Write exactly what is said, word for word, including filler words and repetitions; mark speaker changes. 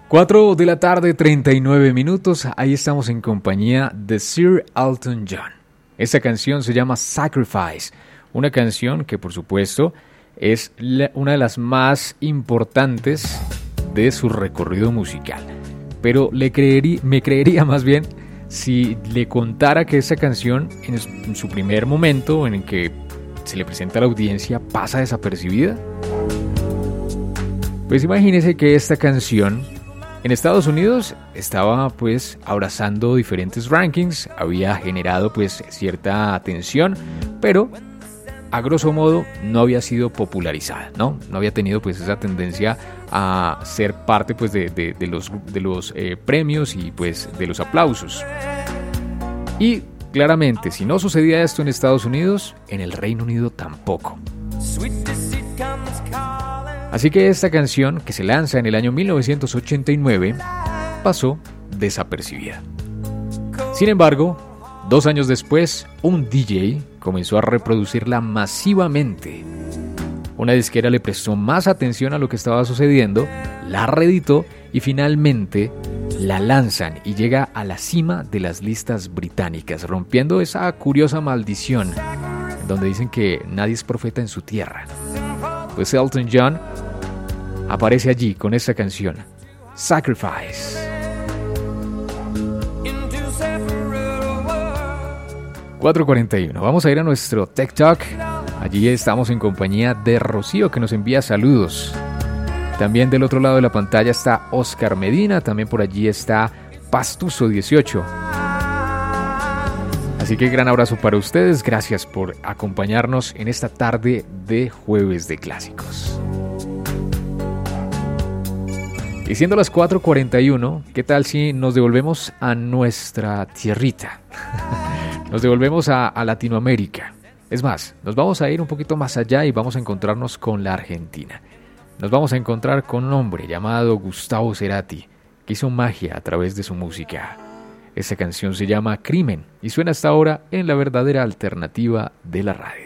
Speaker 1: cuatro de la tarde, treinta y nueve minutos. Ahí estamos en compañía de Sir Elton John. Esta canción se llama Sacrifice. Una canción que, por supuesto, es la, una de las más importantes de su recorrido musical. Pero le creerí, me creería más bien si le contara que esta canción, en, en su primer momento en el que se le presenta a la audiencia, pasa desapercibida. Pues imagínese que esta canción en Estados Unidos estaba pues abrazando diferentes rankings, había generado pues cierta atención, pero a grosso modo no había sido popularizada, ¿no? No había tenido pues esa tendencia a ser parte pues de, de, de los, de los eh, premios y pues de los aplausos. Y claramente, si no sucedía esto en Estados Unidos, en el Reino Unido tampoco. Así que esta canción, que se lanza en el año mil novecientos ochenta y nueve, pasó desapercibida. Sin embargo, dos años después, un D J comenzó a reproducirla masivamente. Una disquera le prestó más atención a lo que estaba sucediendo, la reeditó y finalmente la lanzan y llega a la cima de las listas británicas, rompiendo esa curiosa maldición donde dicen que nadie es profeta en su tierra. Pues Elton John aparece allí con esta canción, Sacrifice. cuatro cuarenta y uno. Vamos a ir a nuestro Tech Talk. Allí estamos en compañía de Rocío, que nos envía saludos. También del otro lado de la pantalla está Oscar Medina. También por allí está Pastuso dieciocho. Así que gran abrazo para ustedes. Gracias por acompañarnos en esta tarde de Jueves de Clásicos. Y siendo las cuatro cuarenta y uno, ¿qué tal si nos devolvemos a nuestra tierrita? Nos devolvemos a, a Latinoamérica. Es más, nos vamos a ir un poquito más allá y vamos a encontrarnos con la Argentina. Nos vamos a encontrar con un hombre llamado Gustavo Cerati, que hizo magia a través de su música. Esta canción se llama Crimen y suena hasta ahora en la verdadera alternativa de la radio.